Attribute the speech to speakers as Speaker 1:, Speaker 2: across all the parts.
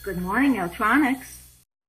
Speaker 1: Good morning, Electronics.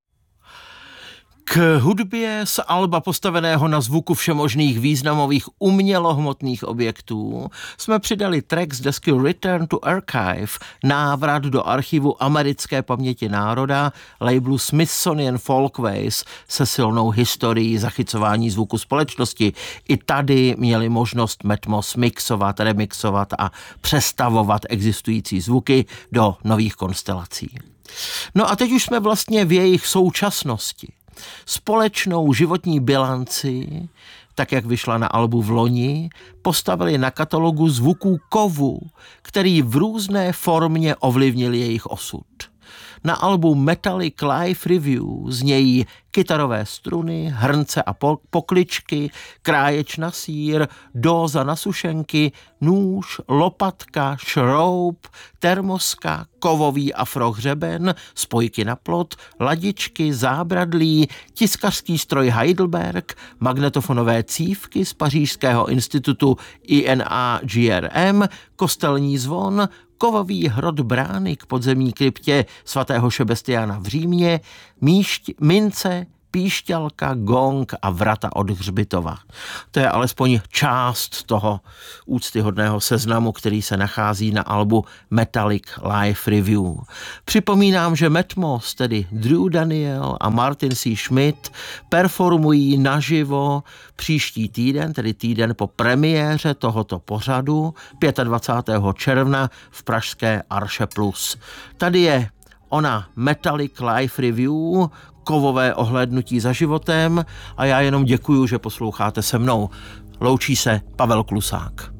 Speaker 2: K hudbě z alba postaveného na zvuku všemožných významových umělohmotných objektů jsme přidali track z desky Return to Archive, návrat do archivu americké paměti národa, labelu Smithsonian Folkways se silnou historií zachycování zvuku společnosti. I tady měli možnost Matmos mixovat, remixovat a přestavovat existující zvuky do nových konstelací. No a teď už jsme vlastně v jejich současnosti. Společnou životní bilanci, tak jak vyšla na albu v loni, postavili na katalogu zvuků kovu, který v různé formě ovlivnil jejich osud. Na albu Metallic Live Review znějí kytarové struny, hrnce a pokličky, kráječ na sýr, dóza na sušenky, nůž, lopatka, šroub, termoska, kovový afrohřeben, spojky na plot, ladičky, zábradlí, tiskařský stroj Heidelberg, magnetofonové cívky z pařížského institutu INA GRM, kostelní zvon, kovový hrot brány k podzemní kryptě svatého Šebestiána v Římě, mince, píšťalka, gong a vrata od hřbitova. To je alespoň část toho úctyhodného seznamu, který se nachází na albu Metallic Live Review. Připomínám, že Matmos, tedy Drew Daniel a Martin C. Schmidt, performují naživo příští týden, tedy týden po premiéře tohoto pořadu, 25. června v pražské Arše Plus. Tady je ona Metallic Live Review, kovové ohlédnutí za životem a já jenom děkuju, že posloucháte se mnou. Loučí se Pavel Klusák.